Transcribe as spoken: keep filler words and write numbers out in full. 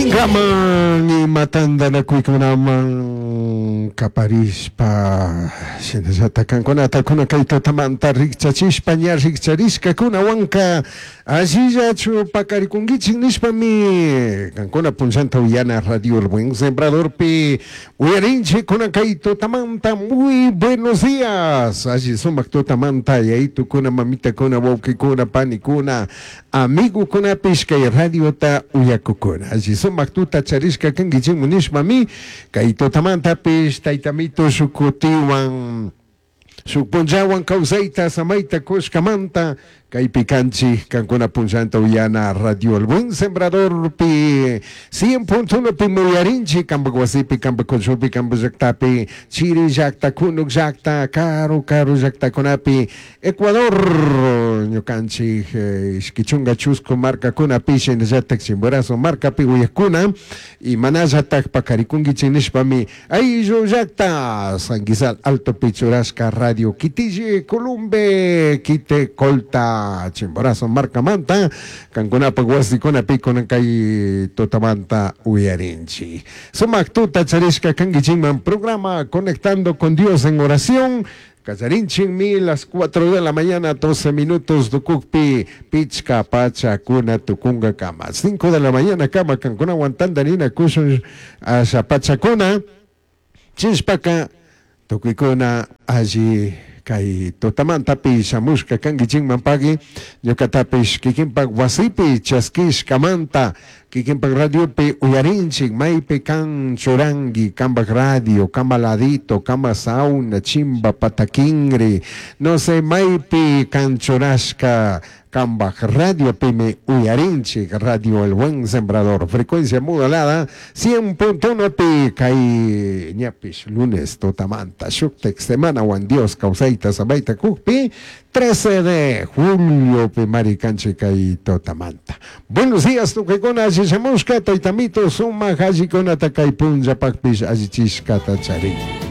Lamang matanda na kuy ko namang kaparis pa sinasatakan ko na ta kuna kay tatamanta rikchachis panya rikcharis ka kuna wangka aziza chu pakari kungitsing nispa mi kan kuna punsan tauyana radio el buen sembrador pe uyarinche kuna kay tatamanta muy buenos días así sumak tatamanta y ahí tu kuna mamita kuna wauki kuna pani kuna amigo kuna pisca y radio ta uyakukuna así sumak tuta charishka kan gijing munish mami kay tatamanta pis taitamito sukutiwan sukponjawan kausaita samaita kushkamanta kay pikanchi kankuna punsanta uyana radio el buen sembrador pi cien punto uno pi muyarinchi kambagwasipi kambakonsupi kambazaktapi chiri jakta kunuk jakta karo karo jakta kunapi Ecuador ñukanchi iskichunga chusco marca kunapi shenjatak simbarazo marca pi uyakuna y manajatak pakarikungi chinishpami ayo jakta sanguizal alto pichurasca radio kitiji columbe kite colta chimborazo marca manta kankuna pagwasi kona pikona kay totamanta uyarinchi sumak tuta charishka kangichingman programa Conectando con Dios en oración Cacharinching mi las cuatro de la mañana, doce minutos, Ducukpi, Pichka, Pacha, Kuna, Tukunga, Kama. cinco de la mañana, Kama, Cancuna, Guantanda, Nina, Kusun, Pachacuna, Chispaka, Tukikuna, allí. Kay totamanta pi shamushka kangiching mampagi yokatapish kikimpag wasipi chaskish kamanta kikimpag radio pi uyarinchik maypi kan churangi kambag radio kamaladito kama sauna chimba patakingri no sé maypi kan churashka kambag radio pi me uyarinchik radio el buen sembrador frecuencia modulada cien punto uno pi kay ñapish lunes totamanta shuktek semana wan Dios causai Sabaita Kukpi, trece de julio, Pimaricanche y Totamanta. Buenos días, Tukekona, Ashishamushka, Taitamito, Suma, Hajikona, Takaipunja, Pakpish, Ajichishka, Tachari.